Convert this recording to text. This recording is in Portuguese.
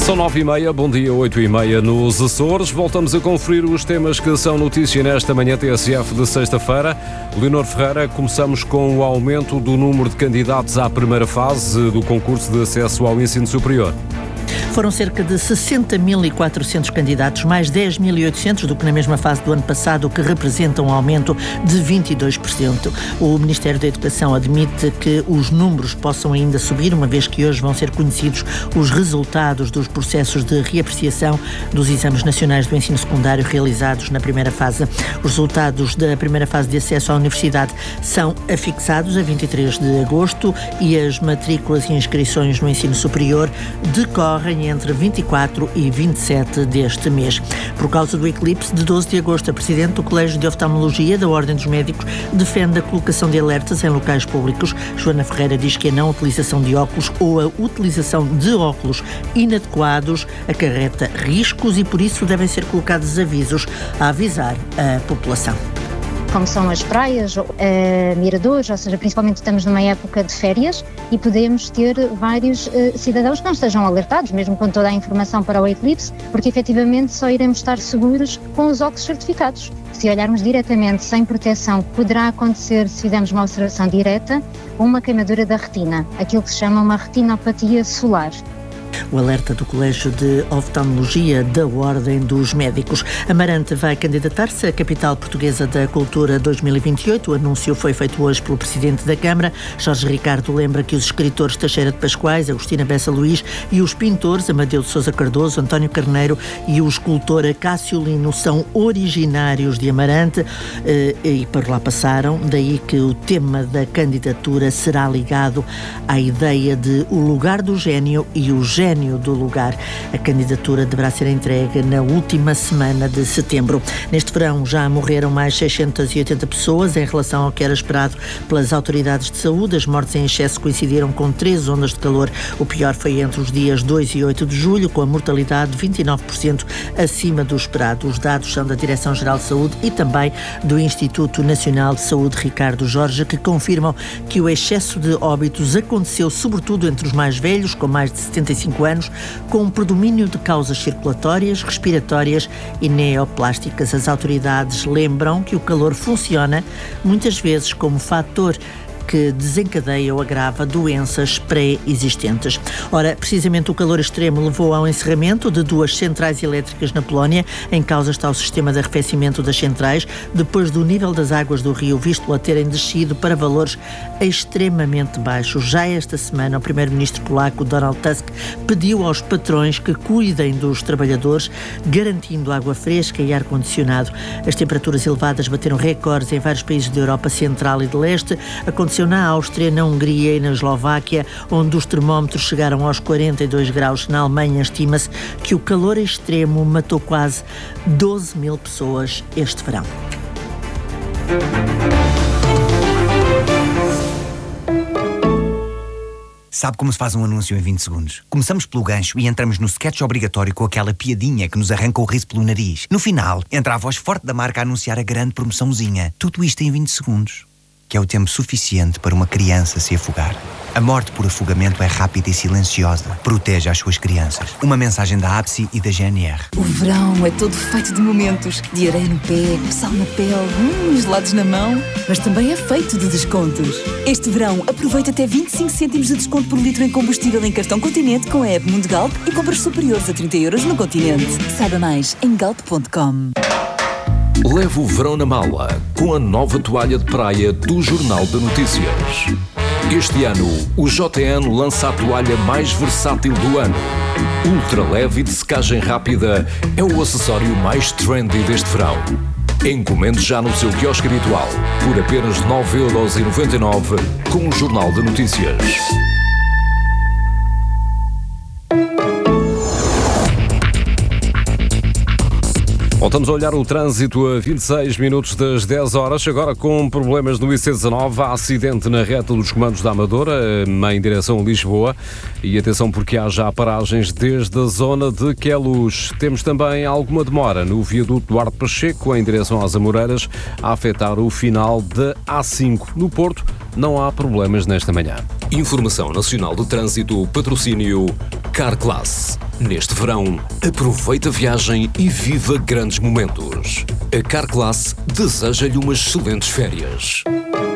São 9h30, bom dia, 8h30 nos Açores. Voltamos a conferir os temas que são notícia nesta manhã TSF de sexta-feira. Leonor Ferreira, começamos com o aumento do número de candidatos à primeira fase do concurso de acesso ao ensino superior. Foram cerca de 60.400 candidatos, mais 10.800 do que na mesma fase do ano passado, o que representa um aumento de 22%. O Ministério da Educação admite que os números possam ainda subir, uma vez que hoje vão ser conhecidos os resultados dos processos de reapreciação dos exames nacionais do ensino secundário realizados na primeira fase. Os resultados da primeira fase de acesso à universidade são afixados a 23 de agosto e as matrículas e inscrições no ensino superior decorrem entre 24 e 27 deste mês. Por causa do eclipse de 12 de agosto, a Presidente do Colégio de Oftalmologia da Ordem dos Médicos defende a colocação de alertas em locais públicos. Joana Ferreira diz que a não utilização de óculos ou a utilização de óculos inadequados acarreta riscos e por isso devem ser colocados avisos a avisar a população. Como são as praias, miradores, ou seja, principalmente estamos numa época de férias e podemos ter vários cidadãos que não estejam alertados, mesmo com toda a informação para o eclipse, porque efetivamente só iremos estar seguros com os óculos certificados. Se olharmos diretamente sem proteção, poderá acontecer, se fizermos uma observação direta, uma queimadura da retina, aquilo que se chama uma retinopatia solar. O alerta do Colégio de Oftalmologia da Ordem dos Médicos. Amarante vai candidatar-se à Capital Portuguesa da Cultura 2028. O anúncio foi feito hoje pelo Presidente da Câmara. Jorge Ricardo lembra que os escritores Teixeira de Pascoais, Agostina Bessa Luís e os pintores Amadeu de Sousa Cardoso, António Carneiro e o escultor Cássio Lino são originários de Amarante e por lá passaram. Daí que o tema da candidatura será ligado à ideia de o lugar do gênio e o gênio do lugar. A candidatura deverá ser entregue na última semana de setembro. Neste verão já morreram mais 680 pessoas em relação ao que era esperado pelas autoridades de saúde. As mortes em excesso coincidiram com 3 ondas de calor. O pior foi entre os dias 2 e 8 de julho, com a mortalidade 29% acima do esperado. Os dados são da Direção-Geral de Saúde e também do Instituto Nacional de Saúde Ricardo Jorge, que confirmam que o excesso de óbitos aconteceu sobretudo entre os mais velhos, com mais de 75 anos, com um predomínio de causas circulatórias, respiratórias e neoplásticas. As autoridades lembram que o calor funciona muitas vezes como fator que desencadeia ou agrava doenças pré-existentes. Ora, precisamente o calor extremo levou ao encerramento de 2 centrais elétricas na Polónia. Em causa está o sistema de arrefecimento das centrais, depois do nível das águas do rio Vístula terem descido para valores extremamente baixos. Já esta semana, o primeiro-ministro polaco Donald Tusk pediu aos patrões que cuidem dos trabalhadores, garantindo água fresca e ar-condicionado. As temperaturas elevadas bateram recordes em vários países da Europa Central e de Leste. Aconteceu na Áustria, na Hungria e na Eslováquia, onde os termómetros chegaram aos 42 graus. Na Alemanha, estima-se que o calor extremo matou quase 12 mil pessoas este verão. Sabe como se faz um anúncio em 20 segundos? Começamos pelo gancho e entramos no sketch obrigatório com aquela piadinha que nos arranca o riso pelo nariz. No final, entra a voz forte da marca a anunciar a grande promoçãozinha. Tudo isto em 20 segundos. Que é o tempo suficiente para uma criança se afogar. A morte por afogamento é rápida e silenciosa. Proteja as suas crianças. Uma mensagem da APSI e da GNR. O verão é todo feito de momentos. De areia no pé, sal na pele, gelados na mão. Mas também é feito de descontos. Este verão, aproveita até 25 cêntimos de desconto por litro em combustível em cartão Continente com a app Mundo Galp e compras superiores a 30 € no Continente. Saiba mais em galp.com. Leve o verão na mala com a nova toalha de praia do Jornal de Notícias. Este ano, o JN lança a toalha mais versátil do ano. Ultra leve e de secagem rápida é o acessório mais trendy deste verão. Encomende já no seu quiosque habitual por apenas 9,99 € com o Jornal de Notícias. Voltamos a olhar o trânsito a 26 minutos das 10 horas, agora com problemas no IC19. Há acidente na reta dos comandos da Amadora, em direção a Lisboa. E atenção porque há já paragens desde a zona de Queluz. Temos também alguma demora no viaduto Duarte Pacheco, em direção às Amoreiras, a afetar o final da A5. No Porto, não há problemas nesta manhã. Informação Nacional de Trânsito, patrocínio Carclass. Neste verão, aproveita a viagem e viva grandes momentos. A Carclass deseja-lhe umas excelentes férias.